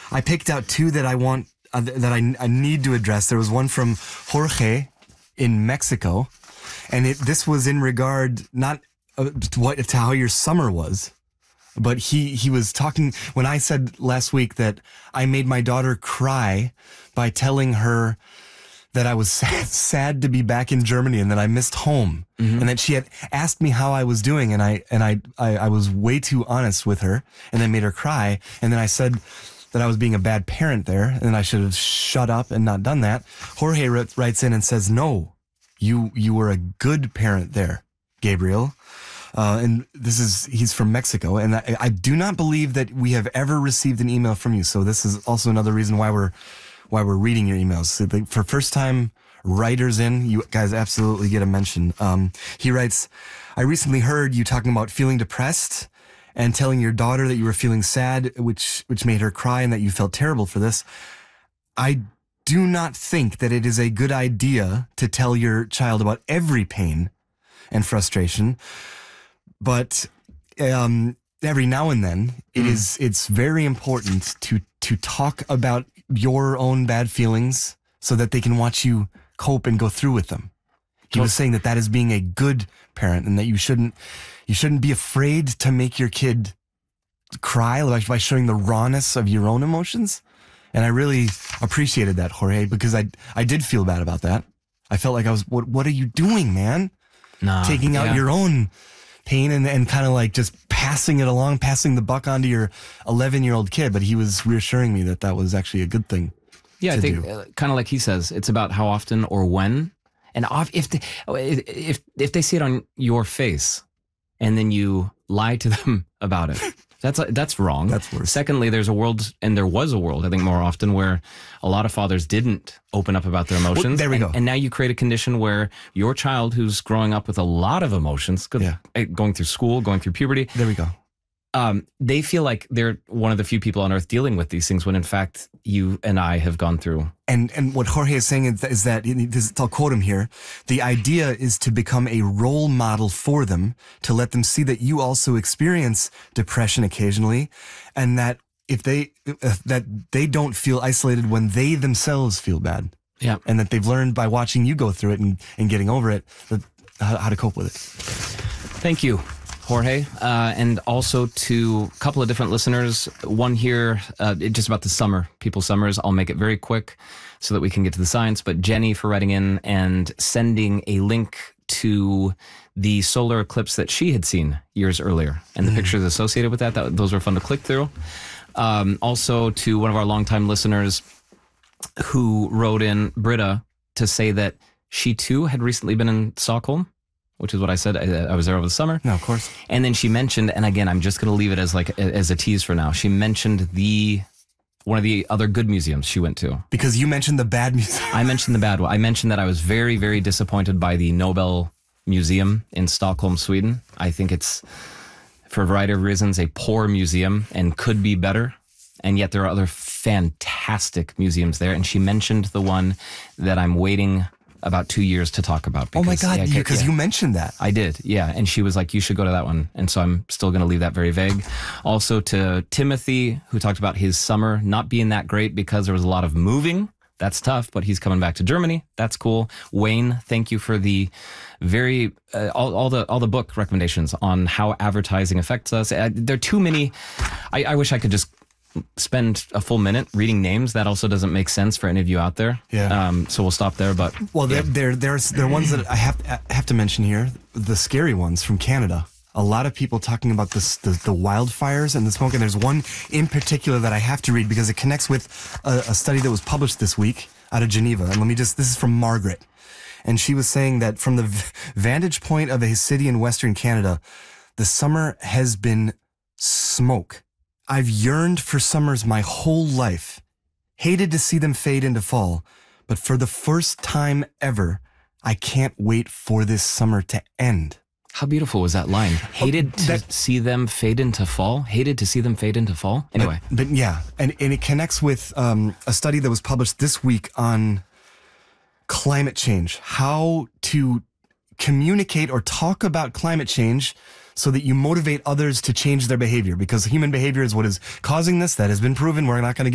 I picked out two that I want, that I need to address. There was one from Jorge in Mexico, and this was in regard not to how your summer was, but he was talking when I said last week that I made my daughter cry by telling her that I was sad to be back in Germany and that I missed home, and that she had asked me how I was doing, and I was way too honest with her, and then made her cry, and then I said that I was being a bad parent there, and I should have shut up and not done that. Jorge writes in and says, "No, you were a good parent there, Gabriel." And he's from Mexico, and I do not believe that we have ever received an email from you. So this is also another reason why we're reading your emails. So for first time writers in, you guys absolutely get a mention. He writes, "I recently heard you talking about feeling depressed and telling your daughter that you were feeling sad, which made her cry, and that you felt terrible for this. I do not think that it is a good idea to tell your child about every pain and frustration, but every now and then it's very important to talk about your own bad feelings so that they can watch you cope and go through with them." He was saying that is being a good parent, and that you shouldn't be afraid to make your kid cry by showing the rawness of your own emotions. And I really appreciated that, Jorge, because I did feel bad about that. I felt like I was, what are you doing, man? Taking out your own pain and kind of like just passing it along, passing the buck onto your 11-year-old kid. But he was reassuring me that was actually a good thing. Yeah, I think kind of like he says, it's about how often or when. And if they see it on your face and then you lie to them about it, that's wrong. That's worse. Secondly, there was a world, I think more often, where a lot of fathers didn't open up about their emotions. Well, there we go. And now you create a condition where your child, who's growing up with a lot of emotions, going through school, going through puberty. There we go. They feel like they're one of the few people on earth dealing with these things when in fact you and I have gone through. And what Jorge is saying is that, I'll quote him here, the idea is to become a role model for them, to let them see that you also experience depression occasionally, and that if they don't feel isolated when they themselves feel bad. Yeah. And that they've learned by watching you go through it and getting over it, how to cope with it. Thank you, Jorge, and also to a couple of different listeners. One here, just about the summer, people's summers. I'll make it very quick so that we can get to the science. But Jenny for writing in and sending a link to the solar eclipse that she had seen years earlier, and the pictures associated with that. Those were fun to click through. Also to one of our longtime listeners who wrote in, Britta, to say that she too had recently been in Stockholm, which is what I said. I was there over the summer. No, of course. And then she mentioned, and again, I'm just going to leave it as a tease for now. She mentioned one of the other good museums she went to. Because you mentioned the bad museum. I mentioned the bad one. I mentioned that I was very, very disappointed by the Nobel Museum in Stockholm, Sweden. I think it's, for a variety of reasons, a poor museum and could be better. And yet there are other fantastic museums there. And she mentioned the one that I'm waiting about 2 years to talk about. Because, oh my God, because you mentioned that. I did, yeah. And she was like, you should go to that one. And so I'm still going to leave that very vague. Also to Timothy, who talked about his summer not being that great because there was a lot of moving. That's tough, but he's coming back to Germany. That's cool. Wayne, thank you for the very all the book recommendations on how advertising affects us. There are too many. I wish I could just spend a full minute reading names. That also doesn't make sense for any of you out there. Yeah. So we'll stop there. But there are ones that I have to mention here. The scary ones from Canada. A lot of people talking about the wildfires and the smoke. And there's one in particular that I have to read because it connects with a study that was published this week out of Geneva. And this is from Margaret. And she was saying that from the vantage point of a city in Western Canada, the summer has been smoke. I've yearned for summers my whole life, hated to see them fade into fall, but for the first time ever, I can't wait for this summer to end. How beautiful was that line? Hated to see them fade into fall? Hated to see them fade into fall? Anyway. But yeah, and it connects with a study that was published this week on climate change, how to communicate or talk about climate change so that you motivate others to change their behavior, because human behavior is what is causing this. That has been proven. We're not going to